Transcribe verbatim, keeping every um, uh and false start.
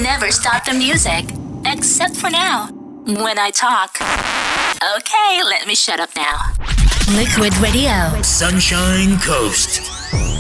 never stop the music. Except for now, when I talk. Okay, let me shut up now. Liquid Radio. Sunshine Coast.